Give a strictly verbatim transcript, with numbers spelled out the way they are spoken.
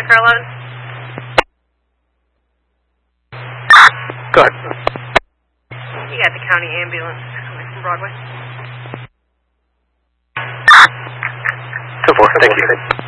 Unit Car eleven. Go ahead. You got the county ambulance coming from Broadway. ten four, thank you.